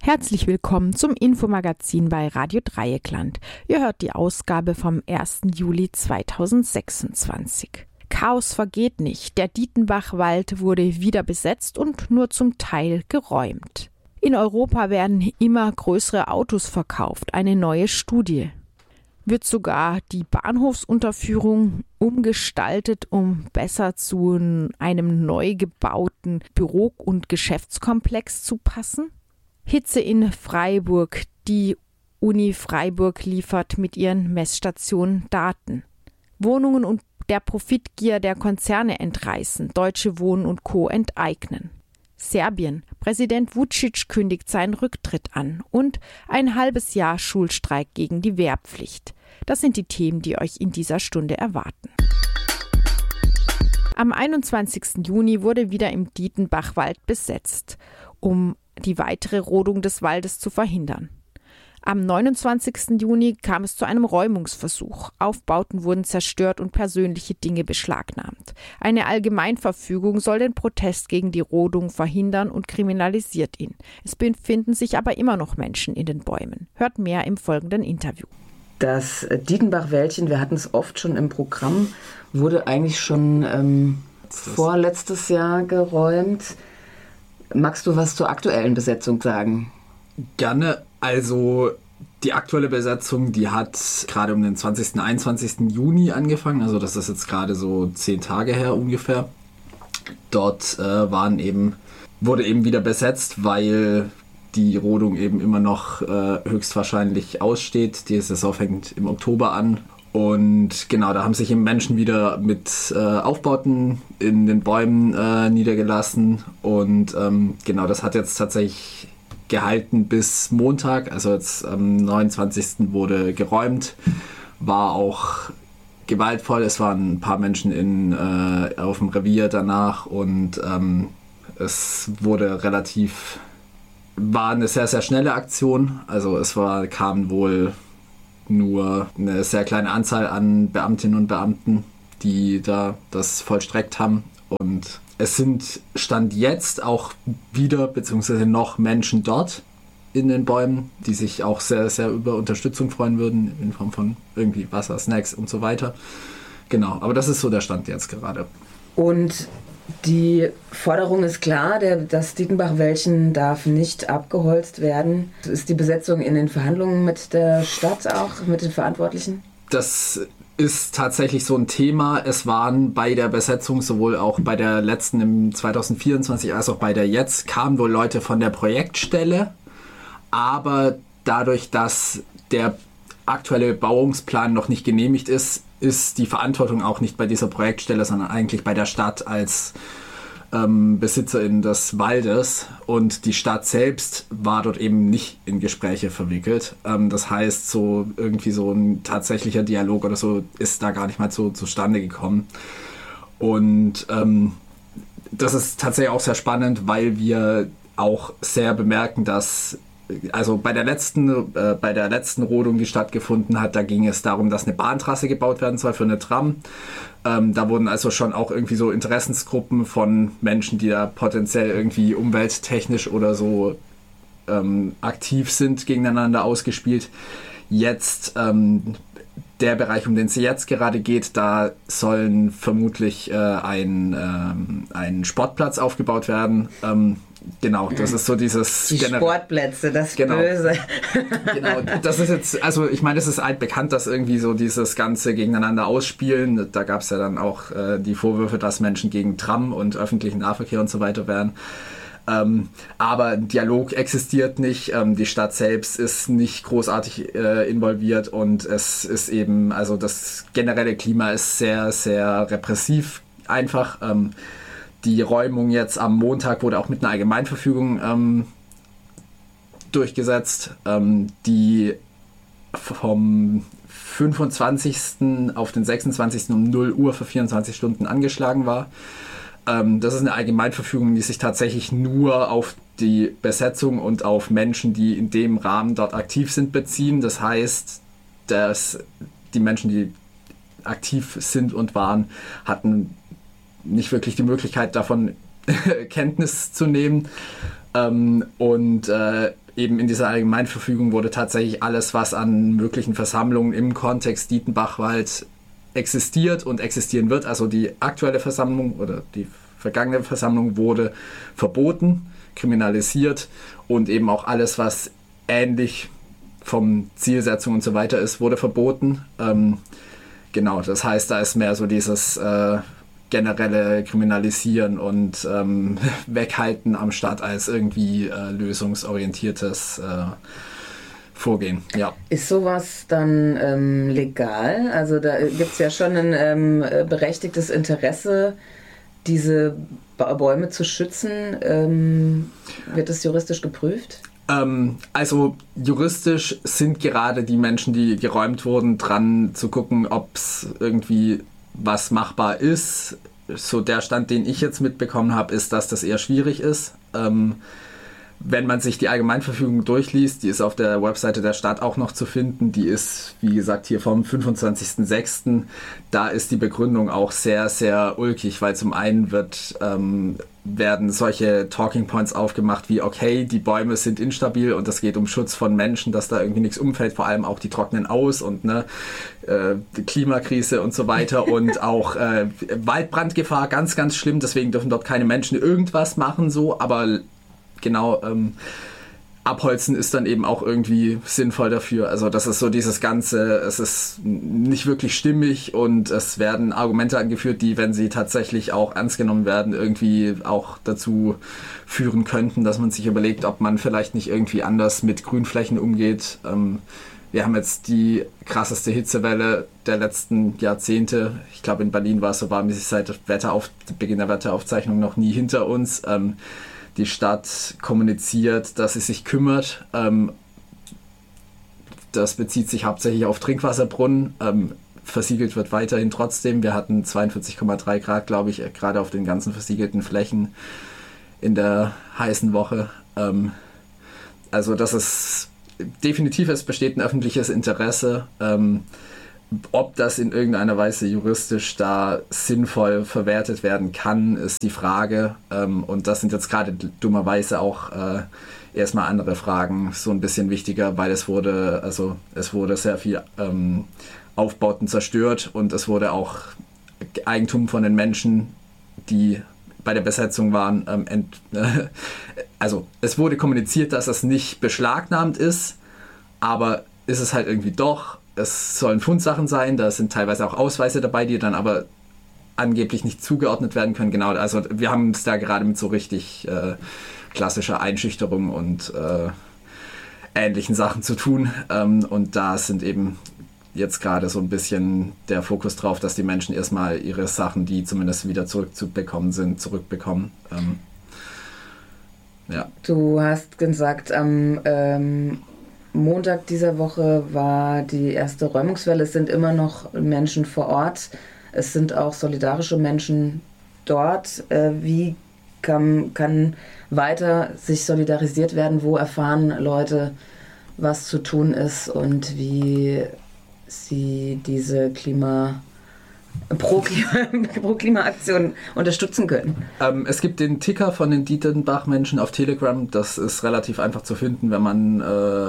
Herzlich willkommen zum Infomagazin bei Radio Dreieckland. Ihr hört die Ausgabe vom 1. Juli 2026. Chaos vergeht nicht. Der Dietenbachwald wurde wieder besetzt und nur zum Teil geräumt. In Europa werden immer größere Autos verkauft. Eine neue Studie. Wird sogar die Bahnhofsunterführung umgestaltet, um besser zu einem neu gebauten Büro- und Geschäftskomplex zu passen? Hitze in Freiburg. Die Uni Freiburg liefert mit ihren Messstationen Daten. Wohnungen und der Profitgier der Konzerne entreißen, Deutsche Wohnen und Co. enteignen. Serbien. Präsident Vučić kündigt seinen Rücktritt an und ein halbes Jahr Schulstreik gegen die Wehrpflicht. Das sind die Themen, die euch in dieser Stunde erwarten. Am 21. Juni wurde wieder im Dietenbachwald besetzt, um die weitere Rodung des Waldes zu verhindern. Am 29. Juni kam es zu einem Räumungsversuch. Aufbauten wurden zerstört und persönliche Dinge beschlagnahmt. Eine Allgemeinverfügung soll den Protest gegen die Rodung verhindern und kriminalisiert ihn. Es befinden sich aber immer noch Menschen in den Bäumen. Hört mehr im folgenden Interview. Das Dietenbach-Wäldchen, wir hatten es oft schon im Programm, wurde eigentlich schon vorletztes Jahr geräumt. Magst du was zur aktuellen Besetzung sagen? Gerne. Also die aktuelle Besetzung, die hat gerade um den 20. 21. Juni angefangen. Also das ist jetzt gerade so 10 Tage her ungefähr. Dort wurde eben wieder besetzt, weil die Rodung eben immer noch höchstwahrscheinlich aussteht. Die Saison fängt im Oktober an. Und genau, da haben sich eben Menschen wieder mit Aufbauten in den Bäumen niedergelassen. Und genau, das hat jetzt tatsächlich gehalten bis Montag. Also jetzt am 29. wurde geräumt. War auch gewaltvoll. Es waren ein paar Menschen auf dem Revier danach. Und es war eine sehr, sehr schnelle Aktion. Also kamen wohl nur eine sehr kleine Anzahl an Beamtinnen und Beamten, die da das vollstreckt haben. Und es sind Stand jetzt auch wieder beziehungsweise noch Menschen dort in den Bäumen, die sich auch sehr, sehr über Unterstützung freuen würden, in Form von irgendwie Wasser, Snacks und so weiter. Genau, aber das ist so der Stand jetzt gerade. Und die Forderung ist klar, das Dietenbach-Wäldchen darf nicht abgeholzt werden. Ist die Besetzung in den Verhandlungen mit der Stadt auch, mit den Verantwortlichen? Das ist tatsächlich so ein Thema. Es waren bei der Besetzung, sowohl auch bei der letzten im 2024 als auch bei der jetzt, kamen wohl Leute von der Projektstelle. Aber dadurch, dass der aktuelle Bebauungsplan noch nicht genehmigt ist, ist die Verantwortung auch nicht bei dieser Projektstelle, sondern eigentlich bei der Stadt als Besitzerin des Waldes. Und die Stadt selbst war dort eben nicht in Gespräche verwickelt. Das heißt, so irgendwie so ein tatsächlicher Dialog oder so ist da gar nicht mal zustande gekommen. Und das ist tatsächlich auch sehr spannend, weil wir auch sehr bemerken, dass also bei der letzten Rodung, die stattgefunden hat, da ging es darum, dass eine Bahntrasse gebaut werden soll für eine Tram. Da wurden also schon auch irgendwie so Interessensgruppen von Menschen, die da potenziell irgendwie umwelttechnisch oder so aktiv sind, gegeneinander ausgespielt. Jetzt der Bereich, um den es jetzt gerade geht, da sollen vermutlich ein Sportplatz aufgebaut werden. Genau, das ist so dieses... Die Sportplätze, das Böse. Genau, das ist jetzt, also ich meine, es ist altbekannt, dass irgendwie so dieses ganze Gegeneinander ausspielen, da gab es ja dann auch die Vorwürfe, dass Menschen gegen Tram und öffentlichen Nahverkehr und so weiter wären. Aber Dialog existiert nicht, die Stadt selbst ist nicht großartig involviert und es ist eben, also das generelle Klima ist sehr, sehr repressiv einfach. Die Räumung jetzt am Montag wurde auch mit einer Allgemeinverfügung durchgesetzt, die vom 25. auf den 26. um 0 Uhr für 24 Stunden angeschlagen war. Das ist eine Allgemeinverfügung, die sich tatsächlich nur auf die Besetzung und auf Menschen, die in dem Rahmen dort aktiv sind, beziehen. Das heißt, dass die Menschen, die aktiv sind und waren, hatten nicht wirklich die Möglichkeit davon Kenntnis zu nehmen. eben in dieser Allgemeinverfügung wurde tatsächlich alles, was an möglichen Versammlungen im Kontext Dietenbachwald existiert und existieren wird, also die aktuelle Versammlung oder die vergangene Versammlung wurde verboten, kriminalisiert und eben auch alles, was ähnlich vom Zielsetzung und so weiter ist, wurde verboten. Genau, das heißt, da ist mehr so dieses generelle Kriminalisieren und Weghalten am Start als irgendwie lösungsorientiertes Vorgehen. Ja. Ist sowas dann legal? Also da gibt es ja schon ein berechtigtes Interesse, diese Bäume zu schützen. Wird das juristisch geprüft? Also juristisch sind gerade die Menschen, die geräumt wurden, dran zu gucken, ob es irgendwie was machbar ist. So der Stand, den ich jetzt mitbekommen habe, ist, dass das eher schwierig ist. Wenn man sich die Allgemeinverfügung durchliest, die ist auf der Webseite der Stadt auch noch zu finden, die ist, wie gesagt, hier vom 25.06. Da ist die Begründung auch sehr, sehr ulkig, weil zum einen werden solche Talking Points aufgemacht wie, okay, die Bäume sind instabil und es geht um Schutz von Menschen, dass da irgendwie nichts umfällt, vor allem auch die trocknen aus und die Klimakrise und so weiter und auch Waldbrandgefahr, ganz, ganz schlimm, deswegen dürfen dort keine Menschen irgendwas machen, so, aber genau, abholzen ist dann eben auch irgendwie sinnvoll dafür. Also das ist so dieses Ganze, es ist nicht wirklich stimmig und es werden Argumente angeführt, die, wenn sie tatsächlich auch ernst genommen werden, irgendwie auch dazu führen könnten, dass man sich überlegt, ob man vielleicht nicht irgendwie anders mit Grünflächen umgeht. Wir haben jetzt die krasseste Hitzewelle der letzten Jahrzehnte. Ich glaube, in Berlin war es so warm, wie sich seit Beginn der Wetteraufzeichnung noch nie hinter uns. Die Stadt kommuniziert, dass sie sich kümmert. Das bezieht sich hauptsächlich auf Trinkwasserbrunnen. Versiegelt wird weiterhin trotzdem. Wir hatten 42,3 Grad, glaube ich, gerade auf den ganzen versiegelten Flächen in der heißen Woche. Also das ist definitiv, es besteht ein öffentliches Interesse. Ob das in irgendeiner Weise juristisch da sinnvoll verwertet werden kann, ist die Frage. Und das sind jetzt gerade dummerweise auch erstmal andere Fragen so ein bisschen wichtiger, weil es wurde sehr viel Aufbauten zerstört und es wurde auch Eigentum von den Menschen, die bei der Besetzung waren, also es wurde kommuniziert, dass es nicht beschlagnahmt ist, aber ist es halt irgendwie doch. Es sollen Fundsachen sein, da sind teilweise auch Ausweise dabei, die dann aber angeblich nicht zugeordnet werden können. Genau, also wir haben es da gerade mit so richtig klassischer Einschüchterung und ähnlichen Sachen zu tun. Und da sind eben jetzt gerade so ein bisschen der Fokus drauf, dass die Menschen erstmal ihre Sachen, die zumindest wieder zurückzubekommen sind, zurückbekommen. Ja. Du hast gesagt, am Montag dieser Woche war die erste Räumungswelle. Es sind immer noch Menschen vor Ort. Es sind auch solidarische Menschen dort. Wie kann weiter sich solidarisiert werden? Wo erfahren Leute, was zu tun ist und wie sie diese Pro-Klima-Aktion unterstützen können? Es gibt den Ticker von den Dietenbach-Menschen auf Telegram. Das ist relativ einfach zu finden, wenn man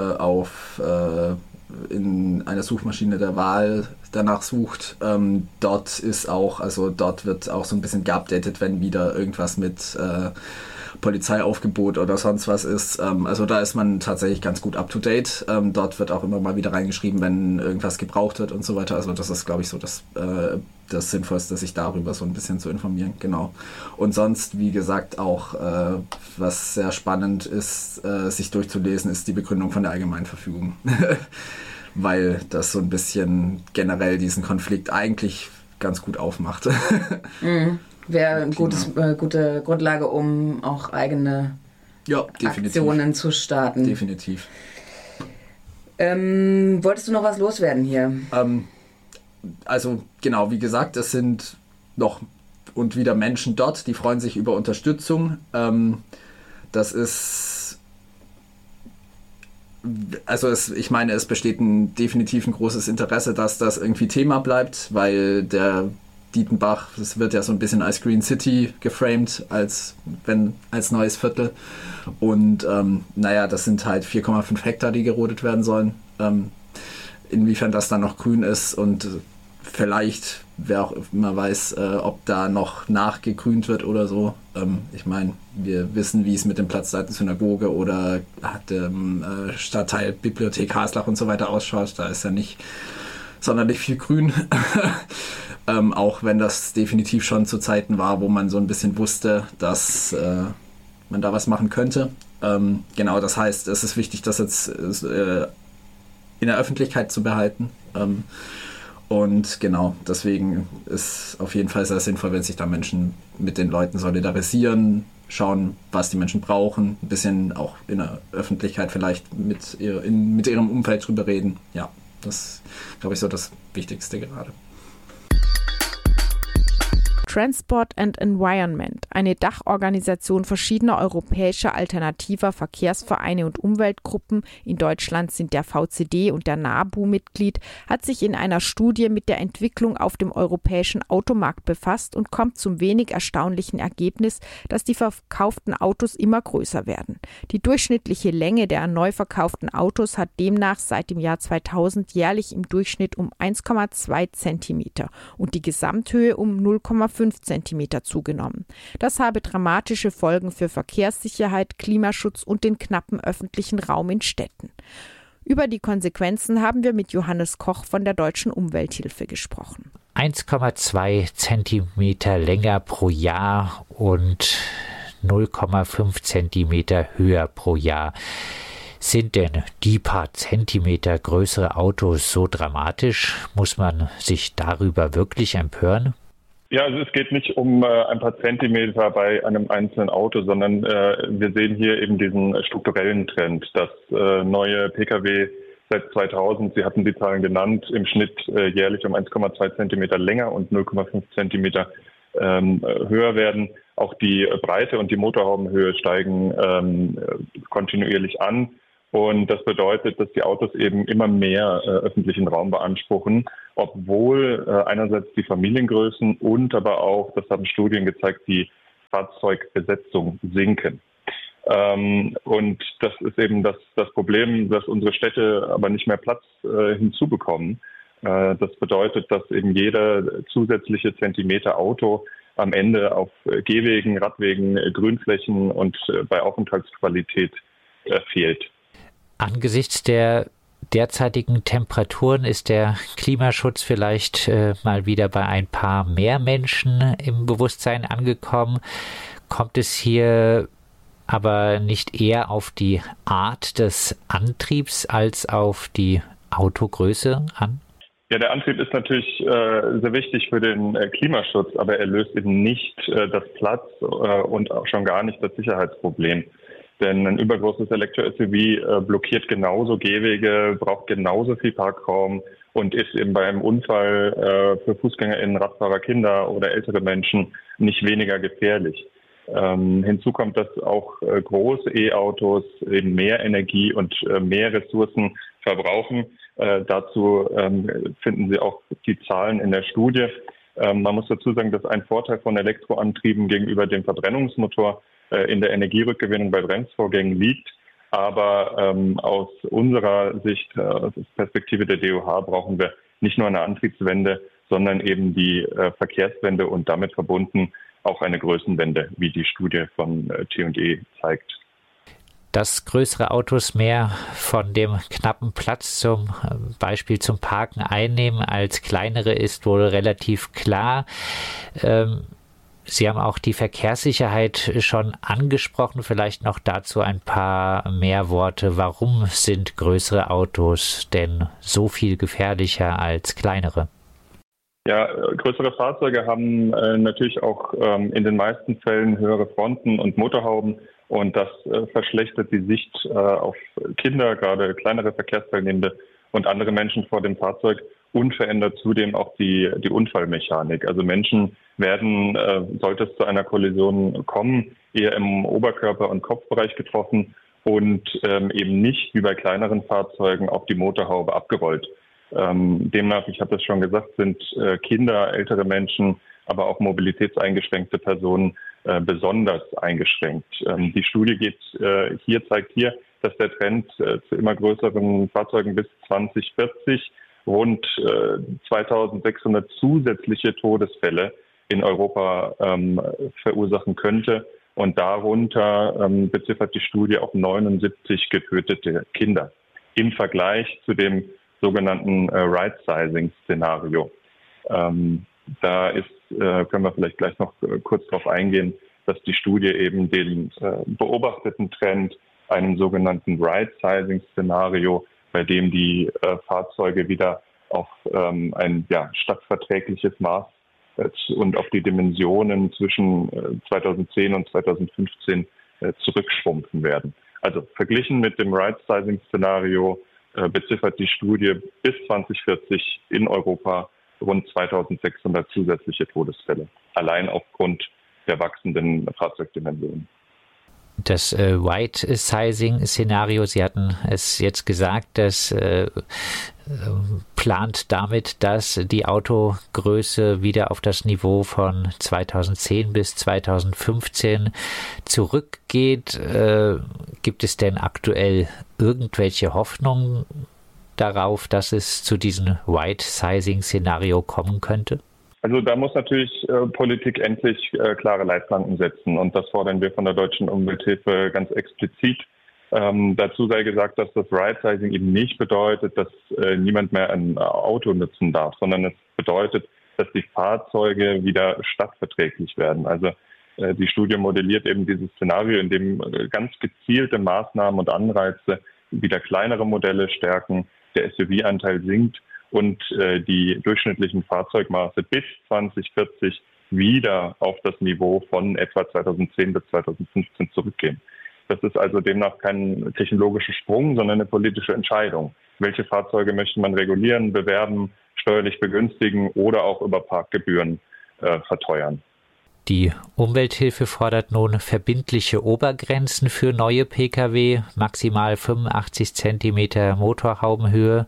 in einer Suchmaschine der Wahl danach sucht. Dort wird auch so ein bisschen geupdatet, wenn wieder irgendwas mit Polizeiaufgebot oder sonst was ist. Also da ist man tatsächlich ganz gut up to date. Dort wird auch immer mal wieder reingeschrieben, wenn irgendwas gebraucht wird und so weiter. Also das ist, glaube ich, so das Sinnvollste, sich darüber so ein bisschen zu informieren. Genau. Und sonst, wie gesagt, auch was sehr spannend ist, sich durchzulesen, ist die Begründung von der Allgemeinverfügung. Weil das so ein bisschen generell diesen Konflikt eigentlich ganz gut aufmacht. Mhm. Wäre eine gute Grundlage, um auch eigene Aktionen zu starten. Definitiv. Wolltest du noch was loswerden hier? Also genau, wie gesagt, es sind noch und wieder Menschen dort, die freuen sich über Unterstützung. Das ist, also ich meine, es besteht definitiv ein großes Interesse, dass das irgendwie Thema bleibt, weil Dietenbach, das wird ja so ein bisschen als Green City geframed, als neues Viertel. Und das sind halt 4,5 Hektar, die gerodet werden sollen. Inwiefern das dann noch grün ist und vielleicht, wer auch immer weiß, ob da noch nachgegrünt wird oder so. Ich meine, wir wissen, wie es mit dem Platzseiten-Synagoge oder dem Stadtteil Bibliothek Haslach und so weiter ausschaut. Da ist ja nicht sonderlich viel Grün. Auch wenn das definitiv schon zu Zeiten war, wo man so ein bisschen wusste, dass man da was machen könnte. Genau, das heißt, es ist wichtig, das jetzt in der Öffentlichkeit zu behalten. Und genau, deswegen ist auf jeden Fall sehr sinnvoll, wenn sich da Menschen mit den Leuten solidarisieren, schauen, was die Menschen brauchen, ein bisschen auch in der Öffentlichkeit vielleicht mit ihrem Umfeld drüber reden. Ja, das ist, glaube ich, so das Wichtigste gerade. Transport and Environment, eine Dachorganisation verschiedener europäischer alternativer Verkehrsvereine und Umweltgruppen, in Deutschland sind der VCD und der NABU Mitglied, hat sich in einer Studie mit der Entwicklung auf dem europäischen Automarkt befasst und kommt zum wenig erstaunlichen Ergebnis, dass die verkauften Autos immer größer werden. Die durchschnittliche Länge der neu verkauften Autos hat demnach seit dem Jahr 2000 jährlich im Durchschnitt um 1,2 Zentimeter und die Gesamthöhe um 0,5 Zentimeter zugenommen. Das habe dramatische Folgen für Verkehrssicherheit, Klimaschutz und den knappen öffentlichen Raum in Städten. Über die Konsequenzen haben wir mit Johannes Koch von der Deutschen Umwelthilfe gesprochen. 1,2 Zentimeter länger pro Jahr und 0,5 Zentimeter höher pro Jahr. Sind denn die paar Zentimeter größere Autos so dramatisch? Muss man sich darüber wirklich empören? Ja, also es geht nicht um ein paar Zentimeter bei einem einzelnen Auto, sondern wir sehen hier eben diesen strukturellen Trend, dass neue Pkw seit 2000, Sie hatten die Zahlen genannt, im Schnitt jährlich um 1,2 Zentimeter länger und 0,5 Zentimeter höher werden. Auch die Breite und die Motorhaubenhöhe steigen kontinuierlich an. Und das bedeutet, dass die Autos eben immer mehr öffentlichen Raum beanspruchen, obwohl einerseits die Familiengrößen und aber auch, das haben Studien gezeigt, die Fahrzeugbesetzung sinken. Und das ist eben das Problem, dass unsere Städte aber nicht mehr Platz hinzubekommen. Das bedeutet, dass eben jeder zusätzliche Zentimeter Auto am Ende auf Gehwegen, Radwegen, Grünflächen und bei Aufenthaltsqualität fehlt. Angesichts der derzeitigen Temperaturen ist der Klimaschutz vielleicht mal wieder bei ein paar mehr Menschen im Bewusstsein angekommen. Kommt es hier aber nicht eher auf die Art des Antriebs als auf die Autogröße an? Ja, der Antrieb ist natürlich sehr wichtig für den Klimaschutz, aber er löst eben nicht das Platz- und auch schon gar nicht das Sicherheitsproblem. Denn ein übergroßes Elektro-SUV blockiert genauso Gehwege, braucht genauso viel Parkraum und ist eben bei einem Unfall für FußgängerInnen, Radfahrer, Kinder oder ältere Menschen nicht weniger gefährlich. Hinzu kommt, dass auch große E-Autos eben mehr Energie und mehr Ressourcen verbrauchen. Dazu finden Sie auch die Zahlen in der Studie. Man muss dazu sagen, dass ein Vorteil von Elektroantrieben gegenüber dem Verbrennungsmotor in der Energierückgewinnung bei Bremsvorgängen liegt. Aber aus unserer Sicht, aus Perspektive der DOH, brauchen wir nicht nur eine Antriebswende, sondern eben die Verkehrswende und damit verbunden auch eine Größenwende, wie die Studie von T&E zeigt. Dass größere Autos mehr von dem knappen Platz zum Beispiel zum Parken einnehmen als kleinere, ist wohl relativ klar. Sie haben auch die Verkehrssicherheit schon angesprochen. Vielleicht noch dazu ein paar mehr Worte. Warum sind größere Autos denn so viel gefährlicher als kleinere? Ja, größere Fahrzeuge haben natürlich auch in den meisten Fällen höhere Fronten und Motorhauben. Und das verschlechtert die Sicht auf Kinder, gerade kleinere Verkehrsteilnehmende und andere Menschen vor dem Fahrzeug und verändert zudem auch die Unfallmechanik. Also Menschen werden, sollte es zu einer Kollision kommen, eher im Oberkörper- und Kopfbereich getroffen und eben nicht wie bei kleineren Fahrzeugen auf die Motorhaube abgerollt. Demnach, ich habe das schon gesagt, sind Kinder, ältere Menschen, aber auch mobilitätseingeschränkte Personen besonders eingeschränkt. Die Studie zeigt hier, dass der Trend zu immer größeren Fahrzeugen bis 2040 rund 2600 zusätzliche Todesfälle in Europa verursachen könnte. Und darunter beziffert die Studie auch 79 getötete Kinder im Vergleich zu dem sogenannten Right-Sizing-Szenario. Können wir vielleicht gleich noch kurz darauf eingehen, dass die Studie eben den beobachteten Trend, einem sogenannten Right-Sizing-Szenario, bei dem die Fahrzeuge wieder auf ein stadtverträgliches Maß und auf die Dimensionen zwischen 2010 und 2015 zurückschrumpfen werden. Also verglichen mit dem Right-Sizing-Szenario beziffert die Studie bis 2040 in Europa rund 2600 zusätzliche Todesfälle, allein aufgrund der wachsenden Fahrzeugdimensionen. Das Right-Sizing-Szenario, Sie hatten es jetzt gesagt, das plant damit, dass die Autogröße wieder auf das Niveau von 2010 bis 2015 zurückgeht. Gibt es denn aktuell irgendwelche Hoffnungen darauf, dass es zu diesem Right-Sizing-Szenario kommen könnte? Also da muss natürlich Politik endlich klare Leitplanken setzen, und das fordern wir von der Deutschen Umwelthilfe ganz explizit. Dazu sei gesagt, dass das Right-Sizing eben nicht bedeutet, dass niemand mehr ein Auto nutzen darf, sondern es bedeutet, dass die Fahrzeuge wieder stadtverträglich werden. Also die Studie modelliert eben dieses Szenario, in dem ganz gezielte Maßnahmen und Anreize wieder kleinere Modelle stärken, der SUV-Anteil sinkt und die durchschnittlichen Fahrzeugmaße bis 2040 wieder auf das Niveau von etwa 2010 bis 2015 zurückgehen. Das ist also demnach kein technologischer Sprung, sondern eine politische Entscheidung. Welche Fahrzeuge möchte man regulieren, bewerben, steuerlich begünstigen oder auch über Parkgebühren verteuern? Die Umwelthilfe fordert nun verbindliche Obergrenzen für neue Pkw, maximal 85 cm Motorhaubenhöhe,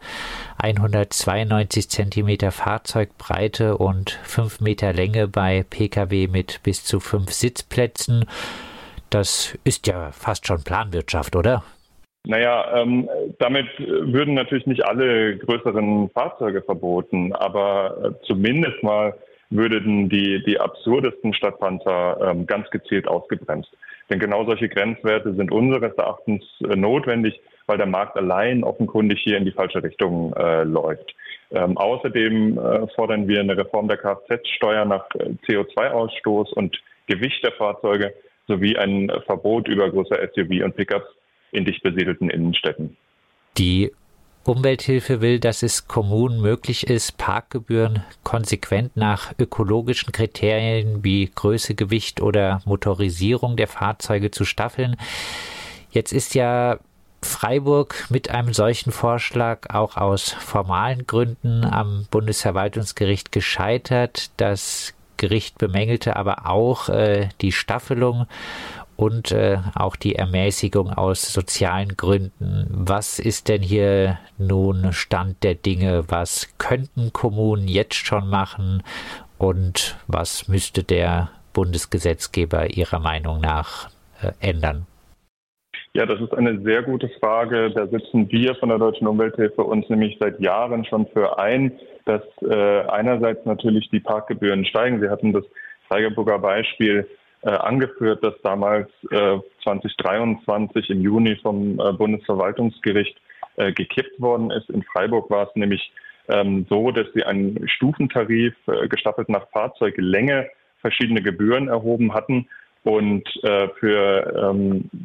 192 cm Fahrzeugbreite und 5 Meter Länge bei Pkw mit bis zu 5 Sitzplätzen. Das ist ja fast schon Planwirtschaft, oder? Naja, damit würden natürlich nicht alle größeren Fahrzeuge verboten, aber zumindest mal würden die absurdesten Stadtpanzer ganz gezielt ausgebremst. Denn genau solche Grenzwerte sind unseres Erachtens notwendig, weil der Markt allein offenkundig hier in die falsche Richtung läuft. Außerdem fordern wir eine Reform der Kfz-Steuer nach CO2-Ausstoß und Gewicht der Fahrzeuge sowie ein Verbot übergroßer SUV und Pickups in dicht besiedelten Innenstädten. Die Umwelthilfe will, dass es Kommunen möglich ist, Parkgebühren konsequent nach ökologischen Kriterien wie Größe, Gewicht oder Motorisierung der Fahrzeuge zu staffeln. Jetzt ist ja Freiburg mit einem solchen Vorschlag auch aus formalen Gründen am Bundesverwaltungsgericht gescheitert. Das Gericht bemängelte aber auch die Staffelung und auch die Ermäßigung aus sozialen Gründen. Was ist denn hier nun Stand der Dinge? Was könnten Kommunen jetzt schon machen und was müsste der Bundesgesetzgeber Ihrer Meinung nach ändern? Ja, das ist eine sehr gute Frage. Da setzen wir von der Deutschen Umwelthilfe uns nämlich seit Jahren schon für ein, dass einerseits natürlich die Parkgebühren steigen. Sie hatten das Freiburger Beispiel angeführt, dass damals 2023 im Juni vom Bundesverwaltungsgericht gekippt worden ist. In Freiburg war es nämlich so, dass sie einen Stufentarif gestaffelt nach Fahrzeuglänge verschiedene Gebühren erhoben hatten und für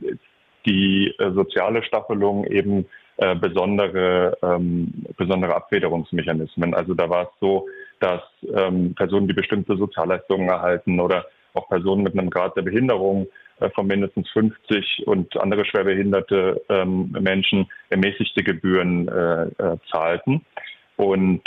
die soziale Staffelung eben besondere Abfederungsmechanismen. Also da war es so, dass Personen, die bestimmte Sozialleistungen erhalten oder auch Personen mit einem Grad der Behinderung von mindestens 50 und andere schwerbehinderte Menschen ermäßigte Gebühren zahlten. Und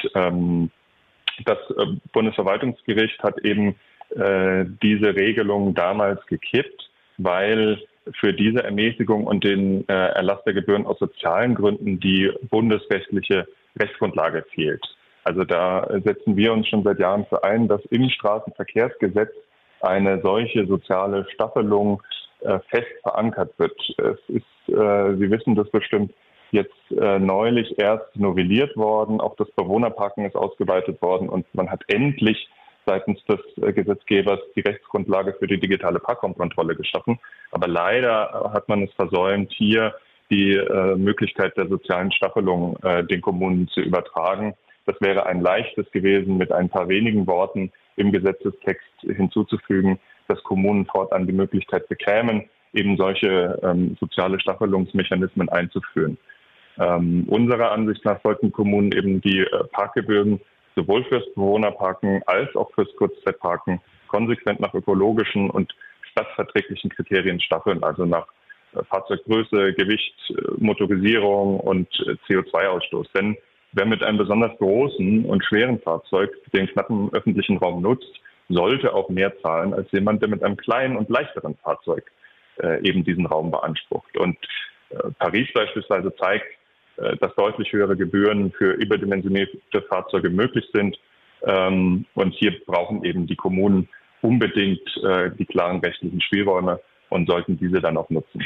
das Bundesverwaltungsgericht hat eben diese Regelung damals gekippt, weil für diese Ermäßigung und den Erlass der Gebühren aus sozialen Gründen die bundesrechtliche Rechtsgrundlage fehlt. Also da setzen wir uns schon seit Jahren für ein, dass im Straßenverkehrsgesetz eine solche soziale Staffelung fest verankert wird. Es ist, Sie wissen das bestimmt, jetzt neulich erst novelliert worden. Auch das Bewohnerparken ist ausgeweitet worden und man hat endlich seitens des Gesetzgebers die Rechtsgrundlage für die digitale Parkraumkontrolle geschaffen. Aber leider hat man es versäumt, hier die Möglichkeit der sozialen Staffelung den Kommunen zu übertragen. Das wäre ein leichtes gewesen, mit ein paar wenigen Worten im Gesetzestext hinzuzufügen, dass Kommunen fortan die Möglichkeit bekämen, eben solche soziale Staffelungsmechanismen einzuführen. Unserer Ansicht nach sollten Kommunen eben die Parkgebühren sowohl fürs Bewohnerparken als auch fürs Kurzzeitparken konsequent nach ökologischen und stadtverträglichen Kriterien staffeln, also nach Fahrzeuggröße, Gewicht, Motorisierung und CO2-Ausstoß. Denn wer mit einem besonders großen und schweren Fahrzeug den knappen öffentlichen Raum nutzt, sollte auch mehr zahlen als jemand, der mit einem kleinen und leichteren Fahrzeug eben diesen Raum beansprucht. Und Paris beispielsweise zeigt, dass deutlich höhere Gebühren für überdimensionierte Fahrzeuge möglich sind. Und hier brauchen eben die Kommunen unbedingt die klaren rechtlichen Spielräume und sollten diese dann auch nutzen.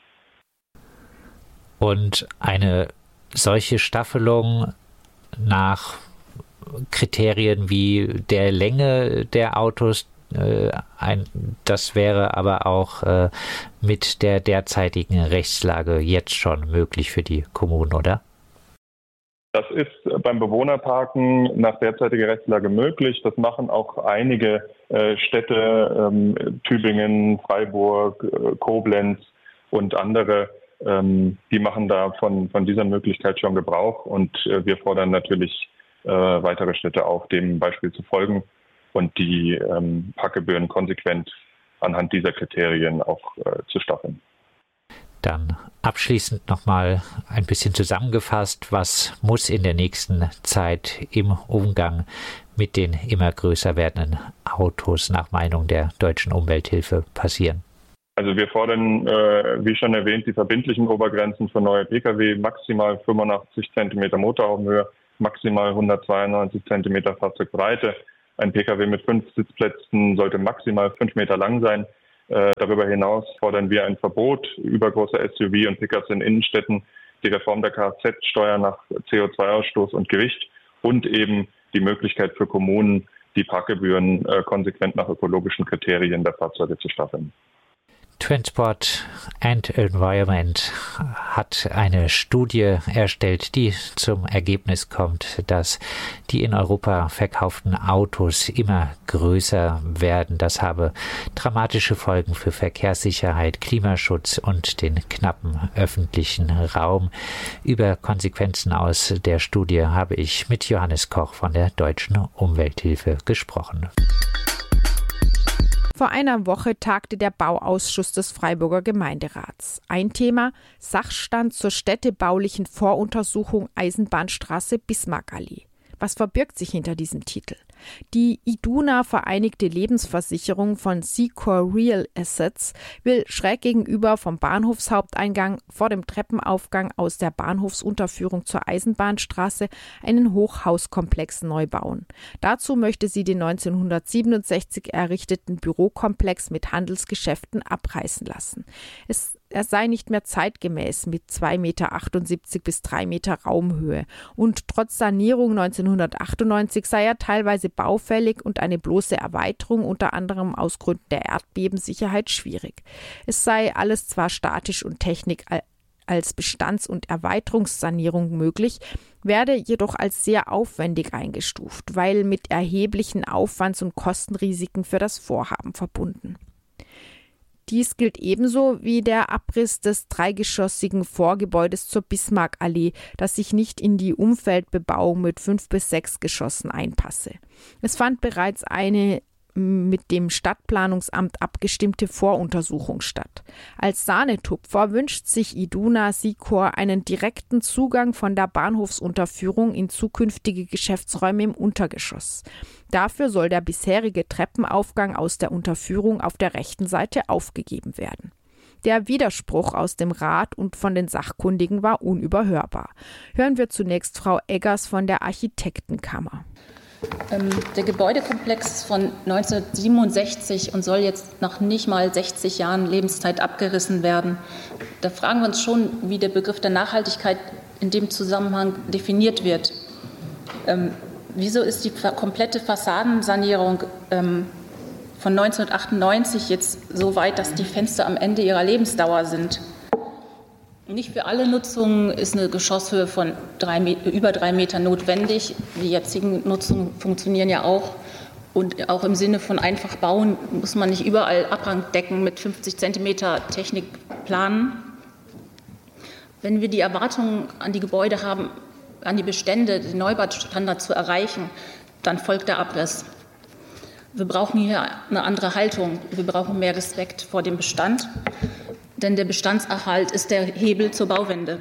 Und eine solche Staffelung nach Kriterien wie der Länge der Autos, das wäre aber auch mit der derzeitigen Rechtslage jetzt schon möglich für die Kommunen, oder? Das ist beim Bewohnerparken nach derzeitiger Rechtslage möglich. Das machen auch einige Städte, Tübingen, Freiburg, Koblenz und andere. Die machen da von dieser Möglichkeit schon Gebrauch und wir fordern natürlich weitere Städte auf, dem Beispiel zu folgen und die Parkgebühren konsequent anhand dieser Kriterien auch zu staffeln. Dann abschließend nochmal ein bisschen zusammengefasst, was muss in der nächsten Zeit im Umgang mit den immer größer werdenden Autos nach Meinung der Deutschen Umwelthilfe passieren? Also wir fordern, wie schon erwähnt, die verbindlichen Obergrenzen für neue Pkw, maximal 85 cm Motorhaubenhöhe, maximal 192 cm Fahrzeugbreite. Ein Pkw mit 5 Sitzplätzen sollte maximal 5 Meter lang sein. Darüber hinaus fordern wir ein Verbot übergroßer SUV und Pickups in Innenstädten, die Reform der Kfz-Steuer nach CO2-Ausstoß und Gewicht und eben die Möglichkeit für Kommunen, die Parkgebühren konsequent nach ökologischen Kriterien der Fahrzeuge zu staffeln. Transport and Environment hat eine Studie erstellt, die zum Ergebnis kommt, dass die in Europa verkauften Autos immer größer werden. Das habe dramatische Folgen für Verkehrssicherheit, Klimaschutz und den knappen öffentlichen Raum. Über Konsequenzen aus der Studie habe ich mit Johannes Koch von der Deutschen Umwelthilfe gesprochen. Vor einer Woche tagte der Bauausschuss des Freiburger Gemeinderats. Ein Thema: Sachstand zur städtebaulichen Voruntersuchung Eisenbahnstraße Bismarckallee. Was verbirgt sich hinter diesem Titel? Die Iduna Vereinigte Lebensversicherung von Secor Real Assets will schräg gegenüber vom Bahnhofshaupteingang vor dem Treppenaufgang aus der Bahnhofsunterführung zur Eisenbahnstraße einen Hochhauskomplex neu bauen. Dazu möchte sie den 1967 errichteten Bürokomplex mit Handelsgeschäften abreißen lassen. Er sei nicht mehr zeitgemäß mit 2,78 Meter bis 3 Meter Raumhöhe und trotz Sanierung 1998 sei er teilweise baufällig und eine bloße Erweiterung unter anderem aus Gründen der Erdbebensicherheit schwierig. Es sei alles zwar statisch und Technik als Bestands- und Erweiterungssanierung möglich, werde jedoch als sehr aufwendig eingestuft, weil mit erheblichen Aufwands- und Kostenrisiken für das Vorhaben verbunden. Dies gilt ebenso wie der Abriss des dreigeschossigen Vorgebäudes zur Bismarckallee, das sich nicht in die Umfeldbebauung mit 5 bis 6 Geschossen einpasse. Es fand bereits eine mit dem Stadtplanungsamt abgestimmte Voruntersuchung statt. Als Sahnetupfer wünscht sich Iduna Secor einen direkten Zugang von der Bahnhofsunterführung in zukünftige Geschäftsräume im Untergeschoss. Dafür soll der bisherige Treppenaufgang aus der Unterführung auf der rechten Seite aufgegeben werden. Der Widerspruch aus dem Rat und von den Sachkundigen war unüberhörbar. Hören wir zunächst Frau Eggers von der Architektenkammer. Der Gebäudekomplex ist von 1967 und soll jetzt nach nicht mal 60 Jahren Lebenszeit abgerissen werden. Da fragen wir uns schon, wie der Begriff der Nachhaltigkeit in dem Zusammenhang definiert wird. Wieso ist die komplette Fassadensanierung von 1998 jetzt so weit, dass die Fenster am Ende ihrer Lebensdauer sind? Nicht für alle Nutzungen ist eine Geschosshöhe von über 3 Metern notwendig. Die jetzigen Nutzungen funktionieren ja auch. Und auch im Sinne von einfach bauen muss man nicht überall Abrangdecken mit 50 Zentimeter Technik planen. Wenn wir die Erwartungen an die Gebäude haben, an die Bestände, den Neubaustandard zu erreichen, dann folgt der Abriss. Wir brauchen hier eine andere Haltung. Wir brauchen mehr Respekt vor dem Bestand. Denn der Bestandserhalt ist der Hebel zur Bauwende.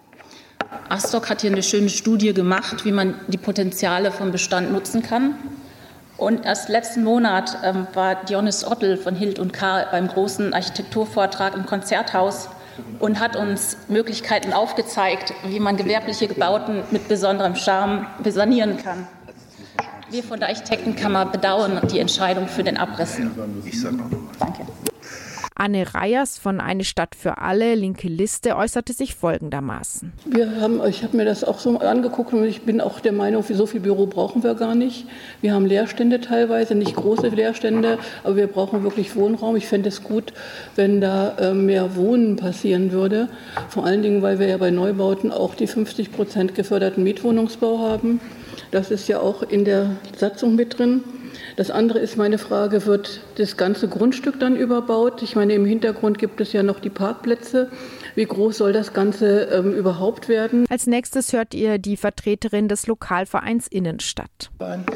ASTOC hat hier eine schöne Studie gemacht, wie man die Potenziale vom Bestand nutzen kann. Und erst letzten Monat war Dionys Ottel von Hild & Karl beim großen Architekturvortrag im Konzerthaus und hat uns Möglichkeiten aufgezeigt, wie man gewerbliche Bauten mit besonderem Charme sanieren kann. Wir von der Architektenkammer bedauern die Entscheidung für den Abriss. Danke. Anne Reyers von Eine Stadt für alle, Linke Liste, äußerte sich folgendermaßen. Ich habe mir das auch so angeguckt und ich bin auch der Meinung, so viel Büro brauchen wir gar nicht. Wir haben Leerstände teilweise, nicht große Leerstände, aber wir brauchen wirklich Wohnraum. Ich fände es gut, wenn da mehr Wohnen passieren würde. Vor allen Dingen, weil wir ja bei Neubauten auch die 50% geförderten Mietwohnungsbau haben. Das ist ja auch in der Satzung mit drin. Das andere ist meine Frage, wird das ganze Grundstück dann überbaut? Ich meine, im Hintergrund gibt es ja noch die Parkplätze. Wie groß soll das Ganze überhaupt werden? Als nächstes hört ihr die Vertreterin des Lokalvereins Innenstadt.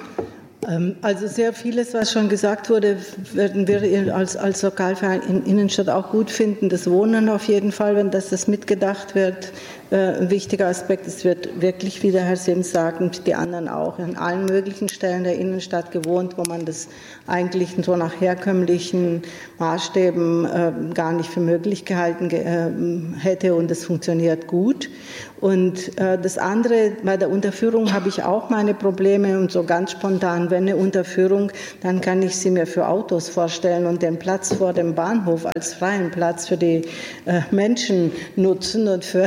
Also sehr vieles, was schon gesagt wurde, werden wir als Lokalverein in Innenstadt auch gut finden. Das Wohnen auf jeden Fall, wenn das mitgedacht wird. Ein wichtiger Aspekt, es wird wirklich, wie der Herr Sims sagt, und die anderen auch, in allen möglichen Stellen der Innenstadt gewohnt, wo man das eigentlich so nach herkömmlichen Maßstäben gar nicht für möglich gehalten hätte und es funktioniert gut. Und das andere, bei der Unterführung habe ich auch meine Probleme und so ganz spontan, wenn eine Unterführung, dann kann ich sie mir für Autos vorstellen und den Platz vor dem Bahnhof als freien Platz für die Menschen nutzen und für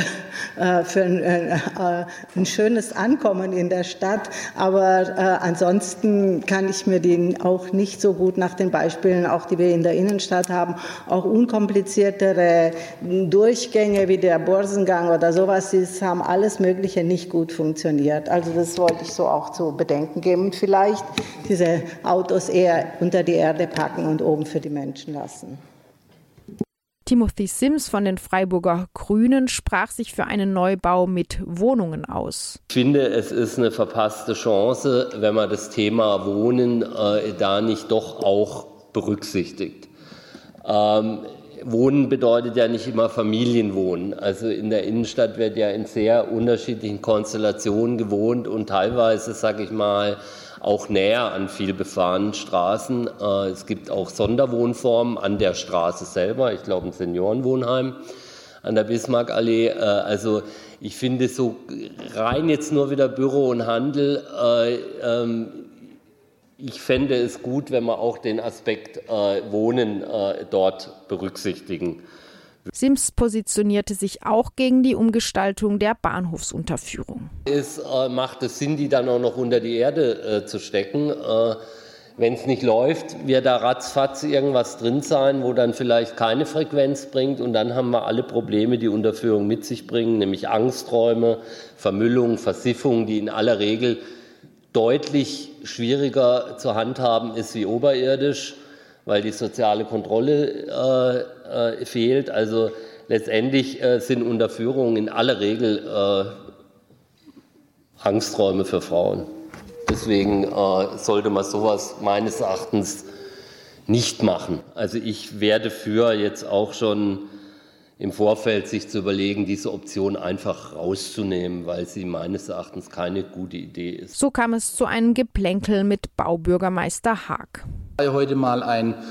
ein schönes Ankommen in der Stadt. Aber ansonsten kann ich mir den auch nicht so gut nach den Beispielen, auch die wir in der Innenstadt haben, auch unkompliziertere Durchgänge wie der Börsengang oder sowas, die haben alles Mögliche nicht gut funktioniert. Also das wollte ich so auch zu bedenken geben und vielleicht diese Autos eher unter die Erde packen und oben für die Menschen lassen. Timothy Sims von den Freiburger Grünen sprach sich für einen Neubau mit Wohnungen aus. Ich finde, es ist eine verpasste Chance, wenn man das Thema Wohnen da nicht doch auch berücksichtigt. Wohnen bedeutet ja nicht immer Familienwohnen. Also in der Innenstadt wird ja in sehr unterschiedlichen Konstellationen gewohnt und teilweise, sage ich mal, auch näher an viel befahrenen Straßen. Es gibt auch Sonderwohnformen an der Straße selber. Ich glaube, ein Seniorenwohnheim an der Bismarckallee. Also ich finde so rein jetzt nur wieder Büro und Handel. Ich fände es gut, wenn wir auch den Aspekt Wohnen dort berücksichtigen. Sims positionierte sich auch gegen die Umgestaltung der Bahnhofsunterführung. Macht es Sinn, die dann auch noch unter die Erde zu stecken? Wenn es nicht läuft, wird da ratzfatz irgendwas drin sein, wo dann vielleicht keine Frequenz bringt und dann haben wir alle Probleme, die Unterführung mit sich bringen, nämlich Angsträume, Vermüllung, Versiffung, die in aller Regel deutlich schwieriger zu handhaben ist wie oberirdisch, weil die soziale Kontrolle fehlt. Also letztendlich sind Unterführungen in aller Regel Angsträume für Frauen. Deswegen sollte man sowas meines Erachtens nicht machen. Also ich wäre dafür jetzt auch schon im Vorfeld sich zu überlegen, diese Option einfach rauszunehmen, weil sie meines Erachtens keine gute Idee ist. So kam es zu einem Geplänkel mit Baubürgermeister Haag. Heute mal ein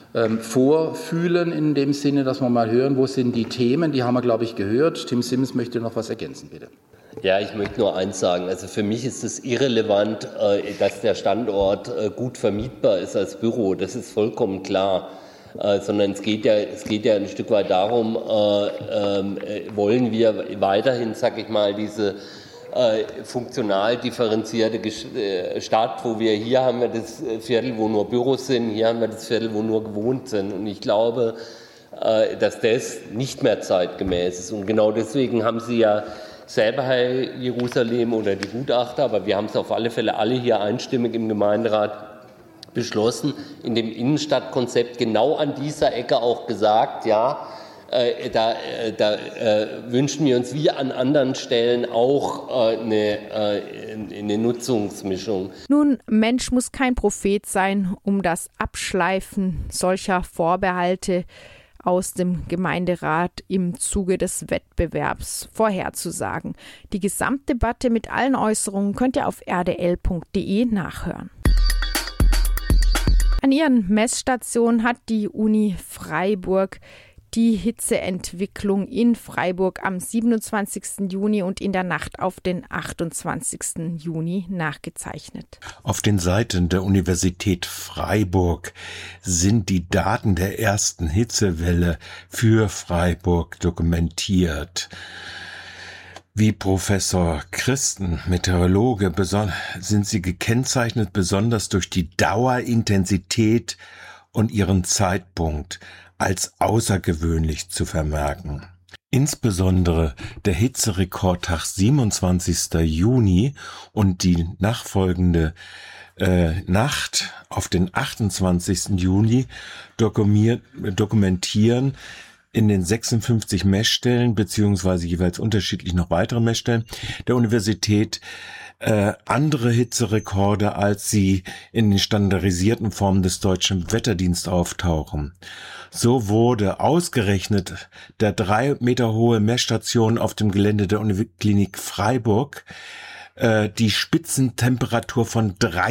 vorfühlen in dem Sinne, dass wir mal hören, wo sind die Themen. Die haben wir, glaube ich, gehört. Tim Sims möchte noch was ergänzen, bitte. Ja, ich möchte nur eins sagen. Also für mich ist es irrelevant, dass der Standort gut vermietbar ist als Büro. Das ist vollkommen klar. Sondern es geht ja ein Stück weit darum, wollen wir weiterhin, sag ich mal, diese funktional differenzierte Stadt, wo wir hier haben wir das Viertel, wo nur Büros sind, hier haben wir das Viertel, wo nur gewohnt sind. Und ich glaube, dass das nicht mehr zeitgemäß ist. Und genau deswegen haben Sie ja selber, Herr Jerusalem, oder die Gutachter, aber wir haben es auf alle Fälle alle hier einstimmig im Gemeinderat beschlossen, in dem Innenstadtkonzept genau an dieser Ecke auch gesagt, ja, da wünschen wir uns wie an anderen Stellen auch eine Nutzungsmischung. Nun, Mensch muss kein Prophet sein, um das Abschleifen solcher Vorbehalte aus dem Gemeinderat im Zuge des Wettbewerbs vorherzusagen. Die Gesamtdebatte mit allen Äußerungen könnt ihr auf rdl.de nachhören. An ihren Messstationen hat die Uni Freiburg die Hitzeentwicklung in Freiburg am 27. Juni und in der Nacht auf den 28. Juni nachgezeichnet. Auf den Seiten der Universität Freiburg sind die Daten der ersten Hitzewelle für Freiburg dokumentiert. Wie Professor Christen, Meteorologe, sind sie gekennzeichnet besonders durch die Dauer, Intensität und ihren Zeitpunkt als außergewöhnlich zu vermerken. Insbesondere der Hitzerekordtag 27. Juni und die nachfolgende Nacht auf den 28. Juni dokumentieren in den 56 Messstellen beziehungsweise jeweils unterschiedlich noch weitere Messstellen der Universität andere Hitzerekorde, als sie in den standardisierten Formen des Deutschen Wetterdienstes auftauchen. So wurde ausgerechnet der 3 Meter hohe Messstation auf dem Gelände der Uniklinik Freiburg die Spitzentemperatur von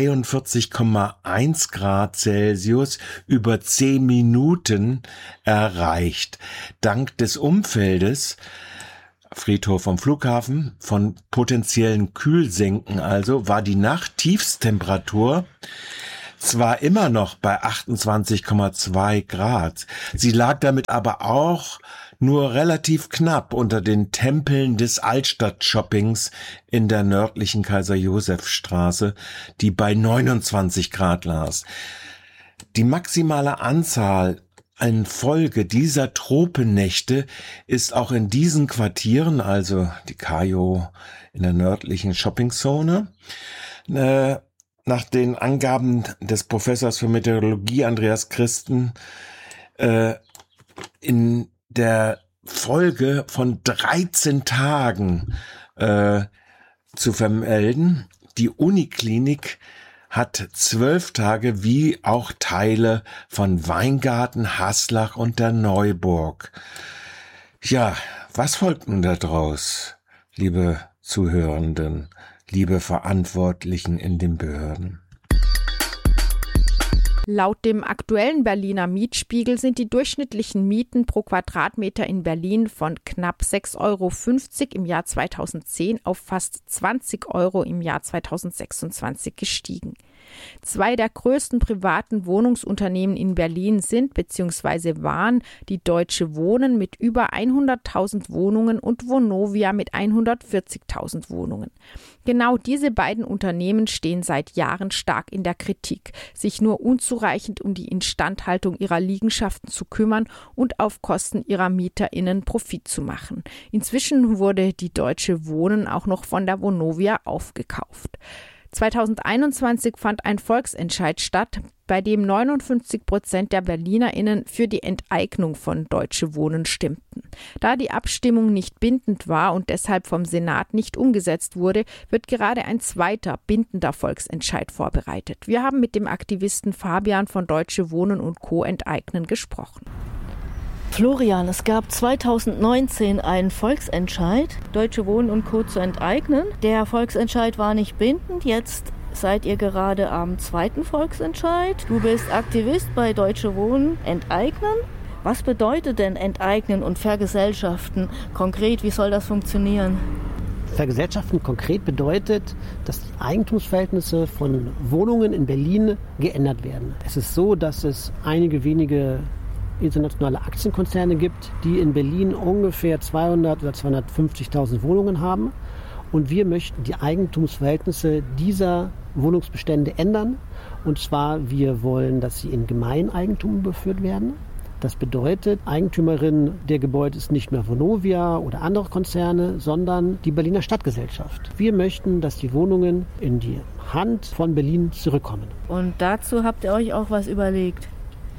43,1 Grad Celsius über 10 Minuten erreicht. Dank des Umfeldes Friedhof vom Flughafen, von potenziellen Kühlsenken also, war die Nachttiefstemperatur zwar immer noch bei 28,2 Grad. Sie lag damit aber auch nur relativ knapp unter den Tempeln des Altstadt-Shoppings in der nördlichen Kaiser-Josef-Straße, die bei 29 Grad lag. Die maximale Anzahl in Folge dieser Tropennächte ist auch in diesen Quartieren, also die Kajo in der nördlichen Shoppingzone, nach den Angaben des Professors für Meteorologie Andreas Christen in der Folge von 13 Tagen zu vermelden. Die Uniklinik hat 12 Tage wie auch Teile von Weingarten, Haslach und der Neuburg. Ja, was folgt nun daraus, liebe Zuhörenden, liebe Verantwortlichen in den Behörden? Laut dem aktuellen Berliner Mietspiegel sind die durchschnittlichen Mieten pro Quadratmeter in Berlin von knapp 6,50 Euro im Jahr 2010 auf fast 20 Euro im Jahr 2026 gestiegen. 2 der größten privaten Wohnungsunternehmen in Berlin sind bzw. waren die Deutsche Wohnen mit über 100.000 Wohnungen und Vonovia mit 140.000 Wohnungen. Genau diese beiden Unternehmen stehen seit Jahren stark in der Kritik, sich nur unzureichend um die Instandhaltung ihrer Liegenschaften zu kümmern und auf Kosten ihrer MieterInnen Profit zu machen. Inzwischen wurde die Deutsche Wohnen auch noch von der Vonovia aufgekauft. 2021 fand ein Volksentscheid statt, bei dem 59% der BerlinerInnen für die Enteignung von Deutsche Wohnen stimmten. Da die Abstimmung nicht bindend war und deshalb vom Senat nicht umgesetzt wurde, wird gerade ein zweiter bindender Volksentscheid vorbereitet. Wir haben mit dem Aktivisten Fabian von Deutsche Wohnen und Co. enteignen gesprochen. Florian, es gab 2019 einen Volksentscheid, Deutsche Wohnen und Co. zu enteignen. Der Volksentscheid war nicht bindend. Jetzt seid ihr gerade am 2. Volksentscheid. Du bist Aktivist bei Deutsche Wohnen enteignen. Was bedeutet denn enteignen und vergesellschaften konkret? Wie soll das funktionieren? Vergesellschaften konkret bedeutet, dass die Eigentumsverhältnisse von Wohnungen in Berlin geändert werden. Es ist so, dass es einige wenige internationale Aktienkonzerne gibt, die in Berlin ungefähr 200 oder 250.000 Wohnungen haben. Und wir möchten die Eigentumsverhältnisse dieser Wohnungsbestände ändern. Und zwar, wir wollen, dass sie in Gemeineigentum überführt werden. Das bedeutet, Eigentümerin der Gebäude ist nicht mehr Vonovia oder andere Konzerne, sondern die Berliner Stadtgesellschaft. Wir möchten, dass die Wohnungen in die Hand von Berlin zurückkommen. Und dazu habt ihr euch auch was überlegt?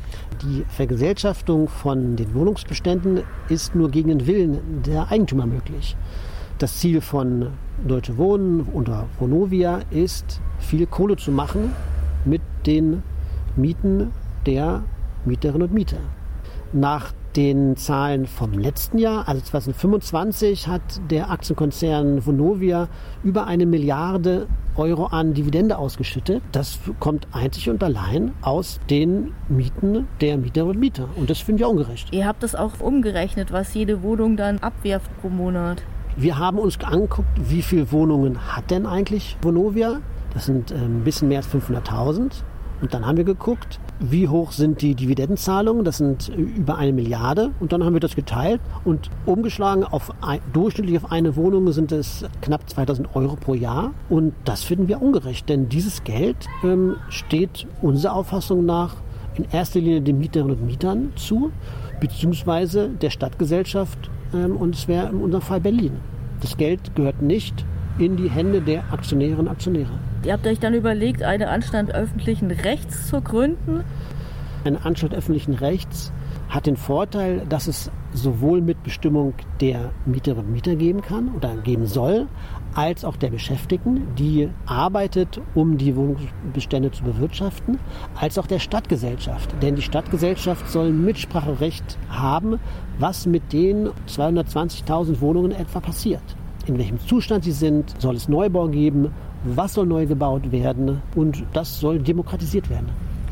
Die Vergesellschaftung von den Wohnungsbeständen ist nur gegen den Willen der Eigentümer möglich. Das Ziel von Deutsche Wohnen oder Vonovia ist, viel Kohle zu machen mit den Mieten der Mieterinnen und Mieter. Nach den Zahlen vom letzten Jahr, also 2025, hat der Aktienkonzern Vonovia über 1 Milliarde Euro an Dividende ausgeschüttet. Das kommt einzig und allein aus den Mieten der Mieterinnen und Mieter. Und das finden wir ungerecht. Ihr habt das auch umgerechnet, was jede Wohnung dann abwirft pro Monat. Wir haben uns angeguckt, wie viele Wohnungen hat denn eigentlich Vonovia? Das sind ein bisschen mehr als 500.000. Und dann haben wir geguckt, wie hoch sind die Dividendenzahlungen, das sind über 1 Milliarde. Und dann haben wir das geteilt und umgeschlagen durchschnittlich auf eine Wohnung sind es knapp 2.000 Euro pro Jahr. Und das finden wir ungerecht, denn dieses Geld steht unserer Auffassung nach in erster Linie den Mieterinnen und Mietern zu, beziehungsweise der Stadtgesellschaft, und es wäre in unserem Fall Berlin. Das Geld gehört nicht in die Hände der Aktionärinnen und Aktionäre. Ihr habt euch dann überlegt, eine Anstalt öffentlichen Rechts zu gründen? Eine Anstalt öffentlichen Rechts hat den Vorteil, dass es sowohl Mitbestimmung der Mieterinnen und Mieter geben kann oder geben soll, als auch der Beschäftigten, die arbeitet, um die Wohnungsbestände zu bewirtschaften, als auch der Stadtgesellschaft. Denn die Stadtgesellschaft soll Mitspracherecht haben, was mit den 220.000 Wohnungen etwa passiert. In welchem Zustand sie sind, soll es Neubau geben, was soll neu gebaut werden und das soll demokratisiert werden.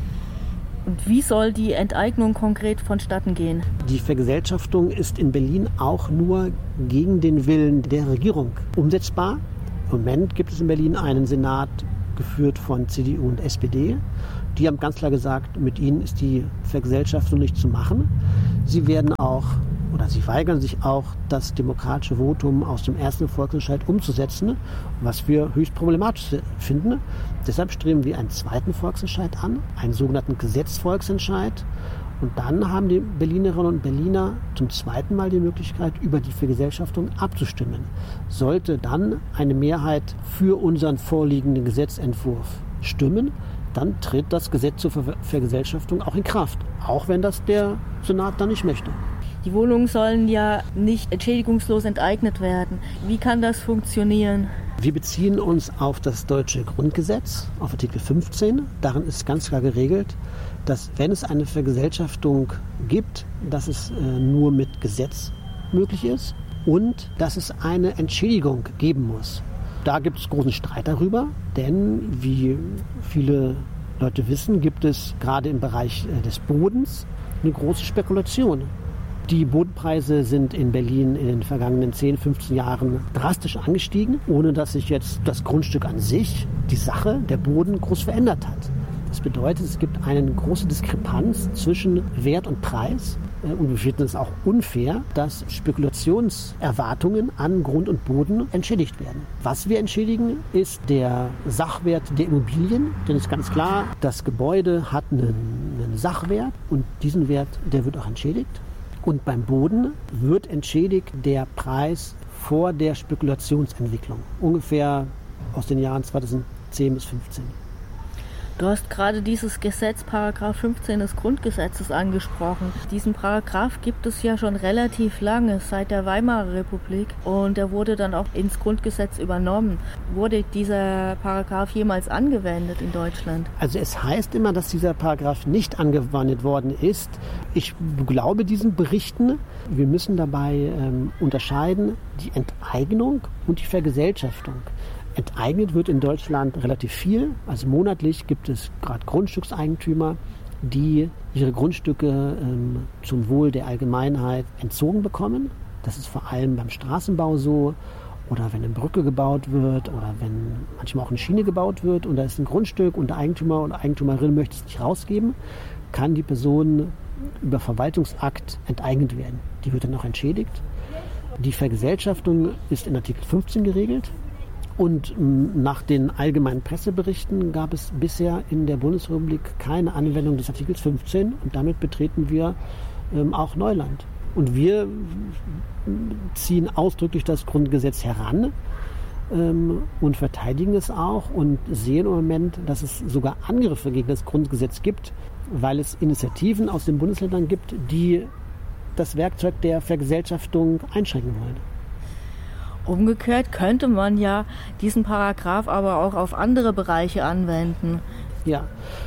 Und wie soll die Enteignung konkret vonstatten gehen? Die Vergesellschaftung ist in Berlin auch nur gegen den Willen der Regierung umsetzbar. Im Moment gibt es in Berlin einen Senat, geführt von CDU und SPD. Die haben ganz klar gesagt, mit ihnen ist die Vergesellschaftung nicht zu machen. Sie werden auch oder sie weigern sich auch, das demokratische Votum aus dem ersten Volksentscheid umzusetzen, was wir höchst problematisch finden. Deshalb streben wir einen zweiten Volksentscheid an, einen sogenannten Gesetzvolksentscheid. Und dann haben die Berlinerinnen und Berliner zum zweiten Mal die Möglichkeit, über die Vergesellschaftung abzustimmen. Sollte dann eine Mehrheit für unseren vorliegenden Gesetzentwurf stimmen, dann tritt das Gesetz zur Vergesellschaftung auch in Kraft, auch wenn das der Senat dann nicht möchte. Die Wohnungen sollen ja nicht entschädigungslos enteignet werden. Wie kann das funktionieren? Wir beziehen uns auf das deutsche Grundgesetz, auf Artikel 15. Darin ist ganz klar geregelt, dass wenn es eine Vergesellschaftung gibt, dass es nur mit Gesetz möglich ist und dass es eine Entschädigung geben muss. Da gibt es großen Streit darüber, denn wie viele Leute wissen, gibt es gerade im Bereich des Bodens eine große Spekulation. Die Bodenpreise sind in Berlin in den vergangenen 10, 15 Jahren drastisch angestiegen, ohne dass sich jetzt das Grundstück an sich, die Sache, der Boden groß verändert hat. Das bedeutet, es gibt eine große Diskrepanz zwischen Wert und Preis. Und wir finden es auch unfair, dass Spekulationserwartungen an Grund und Boden entschädigt werden. Was wir entschädigen, ist der Sachwert der Immobilien. Denn es ist ganz klar, das Gebäude hat einen Sachwert und diesen Wert, der wird auch entschädigt. Und beim Boden wird entschädigt der Preis vor der Spekulationsentwicklung, ungefähr aus den Jahren 2010 bis 2015. Du hast gerade dieses Gesetz, Paragraph 15 des Grundgesetzes angesprochen. Diesen Paragraph gibt es ja schon relativ lange, seit der Weimarer Republik. Und er wurde dann auch ins Grundgesetz übernommen. Wurde dieser Paragraph jemals angewendet in Deutschland? Also es heißt immer, dass dieser Paragraph nicht angewandt worden ist. Ich glaube diesen Berichten. Wir müssen dabei unterscheiden die Enteignung und die Vergesellschaftung. Enteignet wird in Deutschland relativ viel. Also monatlich gibt es gerade Grundstückseigentümer, die ihre Grundstücke zum Wohl der Allgemeinheit entzogen bekommen. Das ist vor allem beim Straßenbau so oder wenn eine Brücke gebaut wird oder wenn manchmal auch eine Schiene gebaut wird und da ist ein Grundstück und der Eigentümer oder Eigentümerin möchte es nicht rausgeben, kann die Person über Verwaltungsakt enteignet werden. Die wird dann auch entschädigt. Die Vergesellschaftung ist in Artikel 15 geregelt. Und nach den allgemeinen Presseberichten gab es bisher in der Bundesrepublik keine Anwendung des Artikels 15 und damit betreten wir auch Neuland. Und wir ziehen ausdrücklich das Grundgesetz heran und verteidigen es auch und sehen im Moment, dass es sogar Angriffe gegen das Grundgesetz gibt, weil es Initiativen aus den Bundesländern gibt, die das Werkzeug der Vergesellschaftung einschränken wollen. Umgekehrt könnte man ja diesen Paragraph aber auch auf andere Bereiche anwenden. Ja,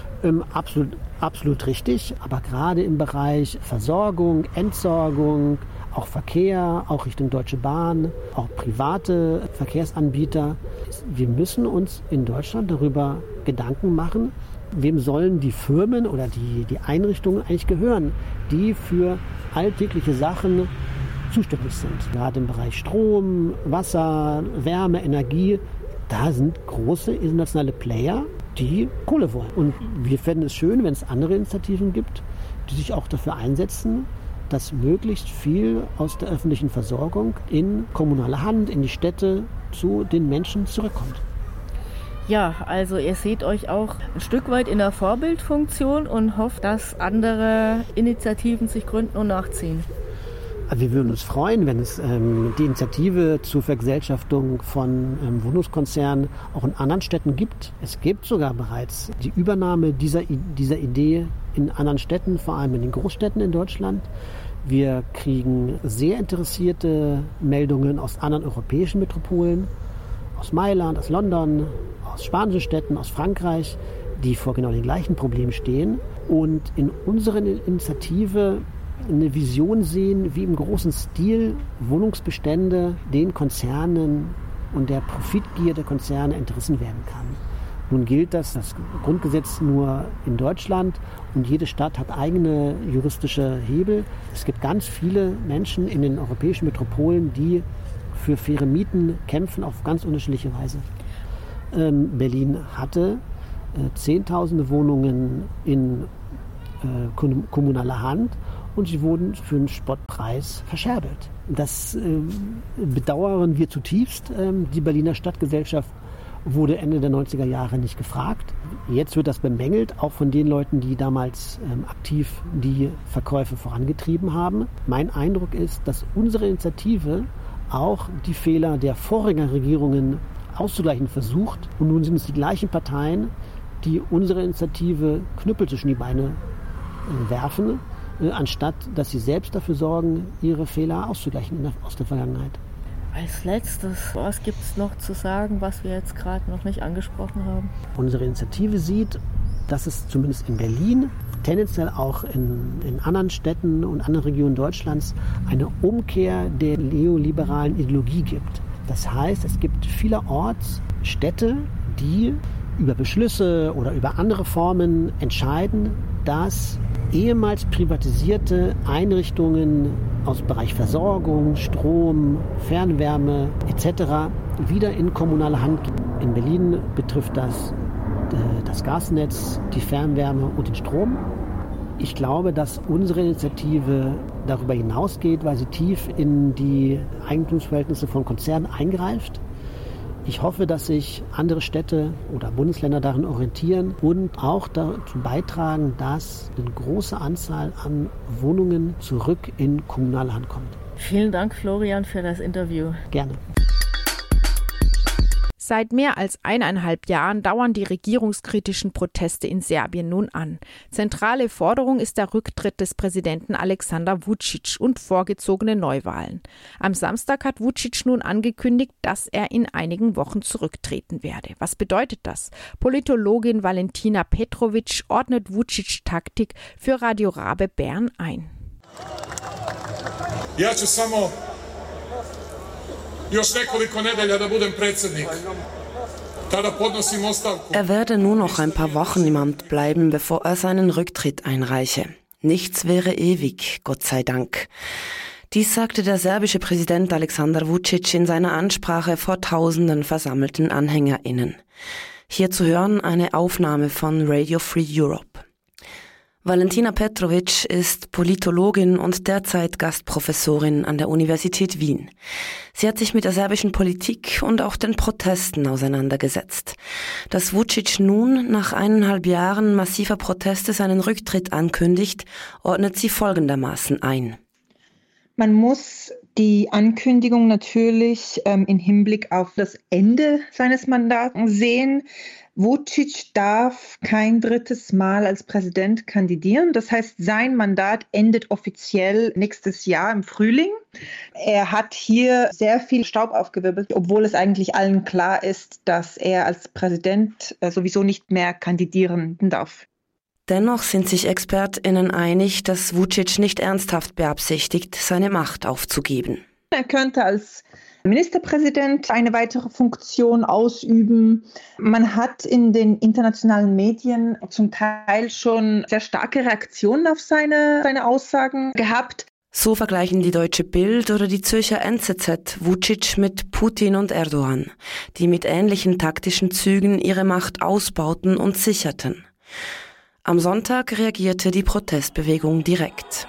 absolut richtig. Aber gerade im Bereich Versorgung, Entsorgung, auch Verkehr, auch Richtung Deutsche Bahn, auch private Verkehrsanbieter. Wir müssen uns in Deutschland darüber Gedanken machen, wem sollen die Firmen oder die Einrichtungen eigentlich gehören, die für alltägliche Sachen zuständig sind. Gerade im Bereich Strom, Wasser, Wärme, Energie, da sind große internationale Player, die Kohle wollen. Und wir fänden es schön, wenn es andere Initiativen gibt, die sich auch dafür einsetzen, dass möglichst viel aus der öffentlichen Versorgung in kommunale Hand, in die Städte zu den Menschen zurückkommt. Ja, also ihr seht euch auch ein Stück weit in der Vorbildfunktion und hofft, dass andere Initiativen sich gründen und nachziehen. Wir würden uns freuen, wenn es die Initiative zur Vergesellschaftung von Wohnungskonzernen auch in anderen Städten gibt. Es gibt sogar bereits die Übernahme dieser Idee in anderen Städten, vor allem in den Großstädten in Deutschland. Wir kriegen sehr interessierte Meldungen aus anderen europäischen Metropolen, aus Mailand, aus London, aus spanischen Städten, aus Frankreich, die vor genau den gleichen Problemen stehen und in unserer Initiative eine Vision sehen, wie im großen Stil Wohnungsbestände den Konzernen und der Profitgier der Konzerne entrissen werden kann. Nun gilt das Grundgesetz nur in Deutschland und jede Stadt hat eigene juristische Hebel. Es gibt ganz viele Menschen in den europäischen Metropolen, die für faire Mieten kämpfen auf ganz unterschiedliche Weise. Berlin hatte Zehntausende Wohnungen in kommunaler Hand und sie wurden für einen Spottpreis verscherbelt. Das bedauern wir zutiefst. Die Berliner Stadtgesellschaft wurde Ende der 90er Jahre nicht gefragt. Jetzt wird das bemängelt, auch von den Leuten, die damals aktiv die Verkäufe vorangetrieben haben. Mein Eindruck ist, dass unsere Initiative auch die Fehler der Vorgängerregierungen auszugleichen versucht. Und nun sind es die gleichen Parteien, die unsere Initiative Knüppel zwischen die Beine werfen, anstatt dass sie selbst dafür sorgen, ihre Fehler auszugleichen aus der Vergangenheit. Als letztes, was gibt es noch zu sagen, was wir jetzt gerade noch nicht angesprochen haben? Unsere Initiative sieht, dass es zumindest in Berlin, tendenziell auch in anderen Städten und anderen Regionen Deutschlands eine Umkehr der neoliberalen Ideologie gibt. Das heißt, es gibt vielerorts Städte, die über Beschlüsse oder über andere Formen entscheiden, dass ehemals privatisierte Einrichtungen aus Bereich Versorgung, Strom, Fernwärme etc. wieder in kommunale Hand gehen. In Berlin betrifft das Gasnetz, die Fernwärme und den Strom. Ich glaube, dass unsere Initiative darüber hinausgeht, weil sie tief in die Eigentumsverhältnisse von Konzernen eingreift. Ich hoffe, dass sich andere Städte oder Bundesländer darin orientieren und auch dazu beitragen, dass eine große Anzahl an Wohnungen zurück in kommunale Hand kommt. Vielen Dank, Florian, für das Interview. Gerne. Seit mehr als 1,5 Jahren dauern die regierungskritischen Proteste in Serbien nun an. Zentrale Forderung ist der Rücktritt des Präsidenten Aleksandar Vučić und vorgezogene Neuwahlen. Am Samstag hat Vučić nun angekündigt, dass er in einigen Wochen zurücktreten werde. Was bedeutet das? Politologin Valentina Petrović ordnet Vučić Taktik für Radio Rabe Bern ein. Ja ću samo još nekoliko nedelja da budem predsjednik Er werde nur noch ein paar Wochen im Amt bleiben, bevor er seinen Rücktritt einreiche. Nichts wäre ewig, Gott sei Dank. Dies sagte der serbische Präsident Aleksandar Vučić in seiner Ansprache vor tausenden versammelten AnhängerInnen. Hier zu hören eine Aufnahme von Radio Free Europe. Valentina Petrovic ist Politologin und derzeit Gastprofessorin an der Universität Wien. Sie hat sich mit der serbischen Politik und auch den Protesten auseinandergesetzt. Dass Vučić nun nach 1,5 Jahren massiver Proteste seinen Rücktritt ankündigt, ordnet sie folgendermaßen ein. Man muss die Ankündigung natürlich im Hinblick auf das Ende seines Mandats sehen. Vučić darf kein drittes Mal als Präsident kandidieren. Das heißt, sein Mandat endet offiziell nächstes Jahr im Frühling. Er hat hier sehr viel Staub aufgewirbelt, obwohl es eigentlich allen klar ist, dass er als Präsident sowieso nicht mehr kandidieren darf. Dennoch sind sich ExpertInnen einig, dass Vučić nicht ernsthaft beabsichtigt, seine Macht aufzugeben. Er könnte als Ministerpräsident eine weitere Funktion ausüben. Man hat in den internationalen Medien zum Teil schon sehr starke Reaktionen auf seine Aussagen gehabt. So vergleichen die Deutsche Bild oder die Zürcher NZZ Vučić mit Putin und Erdogan, die mit ähnlichen taktischen Zügen ihre Macht ausbauten und sicherten. Am Sonntag reagierte die Protestbewegung direkt.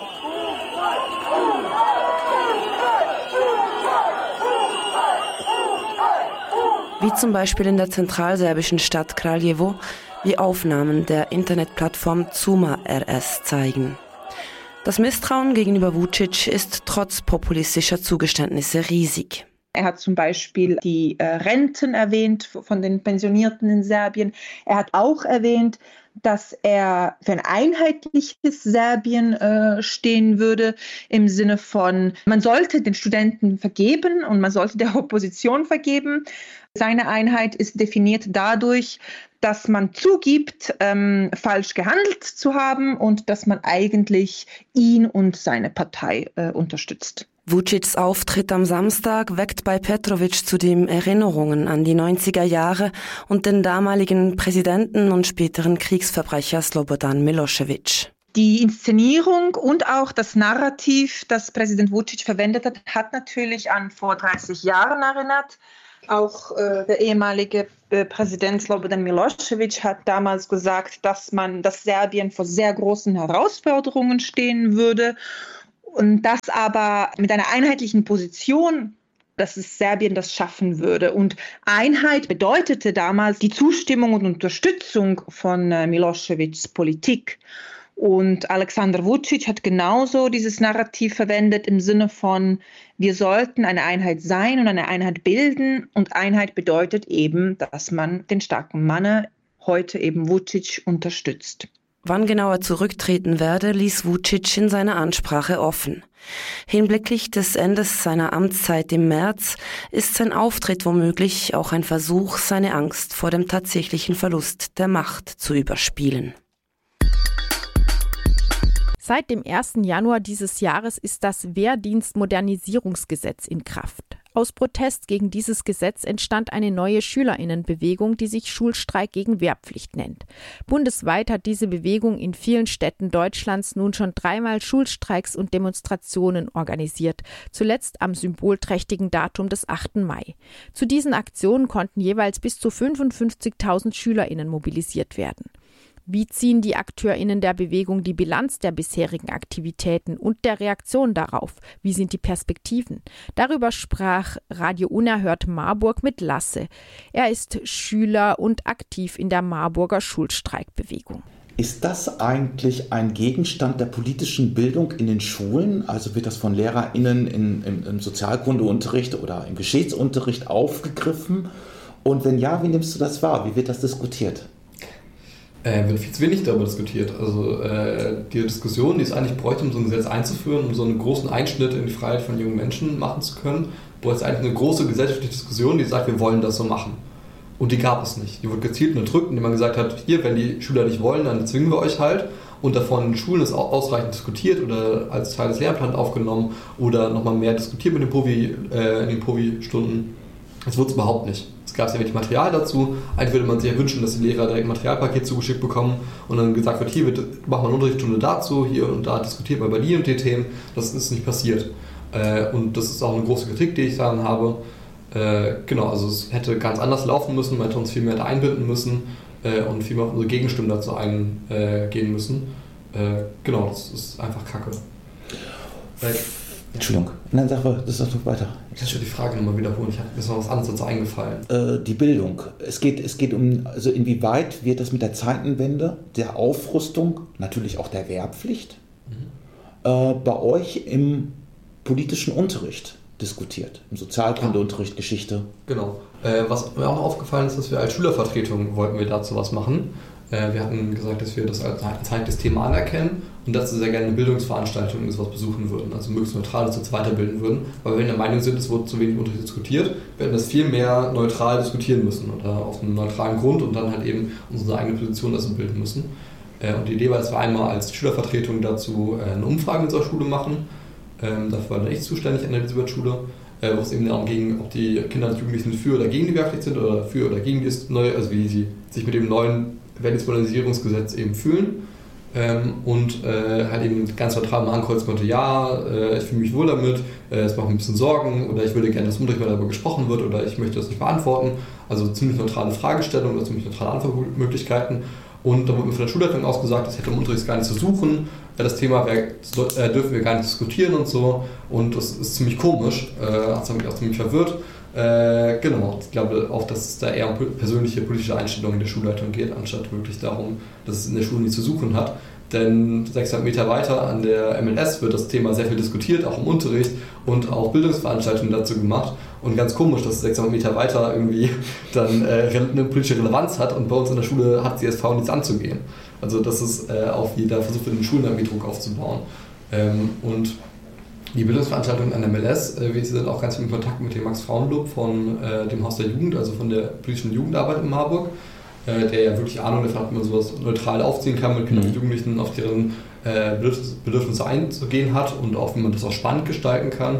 Wie zum Beispiel in der zentralserbischen Stadt Kraljevo, wie Aufnahmen der Internetplattform Zuma RS zeigen. Das Misstrauen gegenüber Vučić ist trotz populistischer Zugeständnisse riesig. Er hat zum Beispiel die Renten erwähnt von den Pensionierten in Serbien. Er hat auch erwähnt, dass er für ein einheitliches Serbien stehen würde, im Sinne von, man sollte den Studenten vergeben und man sollte der Opposition vergeben. Seine Einheit ist definiert dadurch, dass man zugibt, falsch gehandelt zu haben und dass man eigentlich ihn und seine Partei unterstützt. Vučićs Auftritt am Samstag weckt bei Petrovic zudem Erinnerungen an die 90er Jahre und den damaligen Präsidenten und späteren Kriegsverbrecher Slobodan Milošević. Die Inszenierung und auch das Narrativ, das Präsident Vučić verwendet hat, hat natürlich an vor 30 Jahren erinnert. Auch der ehemalige Präsident Slobodan Milošević hat damals gesagt, dass Serbien vor sehr großen Herausforderungen stehen würde. Und das aber mit einer einheitlichen Position, dass es Serbien das schaffen würde. Und Einheit bedeutete damals die Zustimmung und Unterstützung von Miloševićs Politik. Und Aleksandar Vučić hat genauso dieses Narrativ verwendet im Sinne von, wir sollten eine Einheit sein und eine Einheit bilden. Und Einheit bedeutet eben, dass man den starken Mann, heute eben Vučić, unterstützt. Wann genau er zurücktreten werde, ließ Vučić in seiner Ansprache offen. Hinblicklich des Endes seiner Amtszeit im März ist sein Auftritt womöglich auch ein Versuch, seine Angst vor dem tatsächlichen Verlust der Macht zu überspielen. Seit dem 1. Januar dieses Jahres ist das Wehrdienstmodernisierungsgesetz in Kraft. Aus Protest gegen dieses Gesetz entstand eine neue SchülerInnenbewegung, die sich Schulstreik gegen Wehrpflicht nennt. Bundesweit hat diese Bewegung in vielen Städten Deutschlands nun schon 3-mal Schulstreiks und Demonstrationen organisiert, zuletzt am symbolträchtigen Datum des 8. Mai. Zu diesen Aktionen konnten jeweils bis zu 55.000 SchülerInnen mobilisiert werden. Wie ziehen die AkteurInnen der Bewegung die Bilanz der bisherigen Aktivitäten und der Reaktion darauf? Wie sind die Perspektiven? Darüber sprach Radio Unerhört Marburg mit Lasse. Er ist Schüler und aktiv in der Marburger Schulstreikbewegung. Ist das eigentlich ein Gegenstand der politischen Bildung in den Schulen? Also wird das von LehrerInnen im Sozialkundeunterricht oder im Geschichtsunterricht aufgegriffen? Und wenn ja, wie nimmst du das wahr? Wie wird das diskutiert? Wird viel zu wenig darüber diskutiert. Also die Diskussion, die es eigentlich bräuchte, um so ein Gesetz einzuführen, um so einen großen Einschnitt in die Freiheit von jungen Menschen machen zu können, bräuchte es eigentlich eine große gesellschaftliche Diskussion, die sagt, wir wollen das so machen. Und die gab es nicht. Die wurde gezielt unterdrückt, indem man gesagt hat, hier, wenn die Schüler nicht wollen, dann zwingen wir euch halt. Und davon in den Schulen ist auch ausreichend diskutiert oder als Teil des Lehrplans aufgenommen oder nochmal mehr diskutiert mit den in den Provi-Stunden. Das wurde es überhaupt nicht. Es es gab sehr wenig Material dazu. Eigentlich würde man sich ja wünschen, dass die Lehrer direkt ein Materialpaket zugeschickt bekommen und dann gesagt wird, hier machen wir eine Unterrichtsstunde dazu, hier und da diskutiert man über die und die Themen. Das ist nicht passiert. Und das ist auch eine große Kritik, die ich daran habe. Genau, also es hätte ganz anders laufen müssen, man hätte uns viel mehr da einbinden müssen und viel mehr auf unsere Gegenstimmen dazu eingehen müssen. Genau, das ist einfach Kacke. Entschuldigung, nein, sag mal, das ist doch weiter. Kannst du die Frage nochmal wiederholen? Ich habe mir noch was anderes dazu eingefallen. Die Bildung. Es geht um, also inwieweit wird das mit der Zeitenwende, der Aufrüstung, natürlich auch der Wehrpflicht, bei euch im politischen Unterricht diskutiert? Im Sozialkundeunterricht, Geschichte? Genau. Was mir auch noch aufgefallen ist, dass wir als Schülervertretung wollten wir dazu was machen. Wir hatten gesagt, dass wir das als heikles Thema anerkennen und dass wir sehr gerne eine Bildungsveranstaltung ist, was besuchen würden, also möglichst neutral uns weiterbilden würden, weil wir der Meinung sind, es wurde zu wenig Unterricht diskutiert, wir hätten das viel mehr neutral diskutieren müssen oder auf einem neutralen Grund und dann halt eben unsere eigene Position dazu bilden müssen. Und die Idee war, dass wir einmal als Schülervertretung dazu eine Umfrage in unserer Schule machen, dafür war dann ich zuständig an der Elisabeth-Schule, wo es eben darum ging, ob die Kinder und Jugendlichen für oder gegen die Wehrpflicht sind oder für oder gegen das neue, also wie sie sich mit dem neuen Wehrdienstmodernisierungsgesetz eben fühlen und halt eben ganz neutral mal ankreuzen konnte, ja, ich fühle mich wohl damit, es macht mir ein bisschen Sorgen oder ich würde gerne, dass im Unterricht mal darüber gesprochen wird oder ich möchte das nicht beantworten. Also ziemlich neutrale Fragestellungen oder ziemlich neutrale Antwortmöglichkeiten. Und da wurde mir von der Schulleitung aus gesagt, das hätte im Unterricht gar nicht zu suchen, das Thema dürfen wir gar nicht diskutieren und so. Und das ist ziemlich komisch, hat mich auch ziemlich verwirrt. Genau, ich glaube auch, dass es da eher um persönliche politische Einstellungen in der Schulleitung geht, anstatt wirklich darum, dass es in der Schule nichts zu suchen hat. Denn 600 Meter weiter an der MLS wird das Thema sehr viel diskutiert, auch im Unterricht und auch Bildungsveranstaltungen dazu gemacht. Und ganz komisch, dass 600 Meter weiter irgendwie dann eine politische Relevanz hat und bei uns in der Schule hat CSV nichts anzugehen. Also das ist auch wieder versucht wird, in den Schulen irgendwie Druck aufzubauen. Und die Bildungsveranstaltungen an der MLS, wir sind auch ganz viel in Kontakt mit dem Max-Frauen-Club von dem Haus der Jugend, also von der politischen Jugendarbeit in Marburg, der ja wirklich Ahnung davon hat, wie man sowas neutral aufziehen kann, mit Kindern und Jugendlichen auf deren Bedürfnisse einzugehen hat und auch wie man das auch spannend gestalten kann.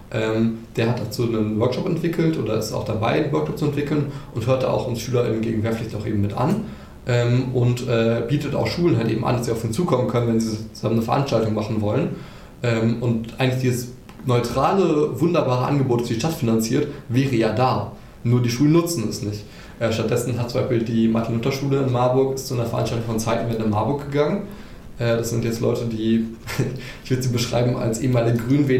Der hat dazu einen Workshop entwickelt oder ist auch dabei, einen Workshop zu entwickeln und hört da auch uns SchülerInnen gegen Wehrpflicht auch eben mit an. Und bietet auch Schulen halt eben an, dass sie auf ihn zukommen können, wenn sie zusammen eine Veranstaltung machen wollen. Und eigentlich dieses neutrale, wunderbare Angebot, das die Stadt finanziert, wäre ja da. Nur die Schulen nutzen es nicht. Stattdessen hat zum Beispiel die Martin-Luther-Schule in Marburg ist zu einer Veranstaltung von Zeitenwende in Marburg gegangen. Das sind jetzt Leute, die, ich würde sie beschreiben als ehemalige Grünwähler,